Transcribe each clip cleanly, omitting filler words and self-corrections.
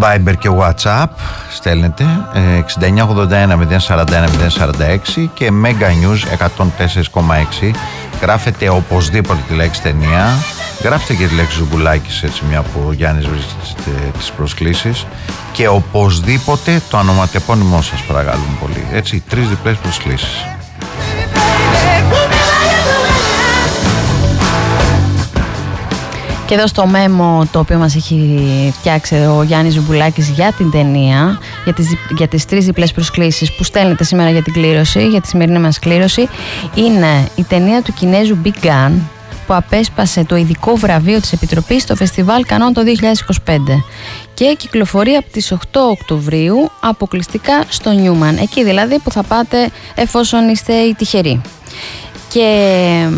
Viber και WhatsApp στέλνετε 6981 041 046 και Mega News 104,6. Γράφετε οπωσδήποτε τη λέξη ταινία. Γράψτε και τη λέξη Ζουμπουλάκης, έτσι, μια που ο Γιάννης βρίσκεται τις προσκλήσεις, και οπωσδήποτε το ονοματεπώνυμό σας, παρακαλούμε πολύ, έτσι, 3 διπλές προσκλήσεις. Και εδώ στο μέμο το οποίο μας έχει φτιάξει ο Γιάννης Ζουμπουλάκης για την ταινία, για τις 3 διπλές προσκλήσεις που στέλνετε σήμερα για την κλήρωση, για τη σημερινή μας κλήρωση, είναι η ταινία του Κινέζου Big Gun, που απέσπασε το ειδικό βραβείο της Επιτροπής στο Φεστιβάλ Κανών το 2025 και κυκλοφορεί από τις 8 Οκτωβρίου αποκλειστικά στο Νιούμαν, εκεί δηλαδή που θα πάτε εφόσον είστε οι τυχεροί. Και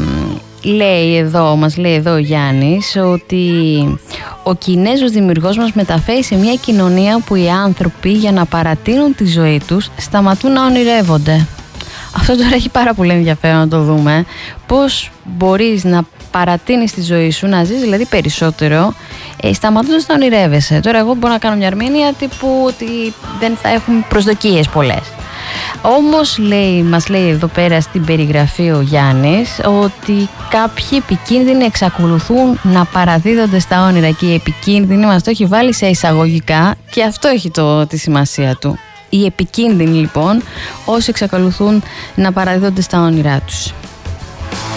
μας λέει εδώ ο Γιάννης ότι ο Κινέζος δημιουργός μας μεταφέρει σε μια κοινωνία που οι άνθρωποι, για να παρατείνουν τη ζωή τους, σταματούν να ονειρεύονται. Αυτό τώρα έχει πάρα πολύ ενδιαφέρον να το δούμε. Πώς μπορείς να παρατείνεις τη ζωή σου, να ζεις δηλαδή περισσότερο, σταματώντας να ονειρεύεσαι. Τώρα εγώ μπορώ να κάνω μια ερμηνεία τύπου ότι δεν θα έχουμε προσδοκίες πολλές. Όμως μας λέει εδώ πέρα στην περιγραφή ο Γιάννης ότι κάποιοι επικίνδυνοι εξακολουθούν να παραδίδονται στα όνειρα, και οι επικίνδυνοι μας το έχει βάλει σε εισαγωγικά, και αυτό έχει τη σημασία του. Οι επικίνδυνοι λοιπόν όσοι εξακολουθούν να παραδίδονται στα όνειρά τους.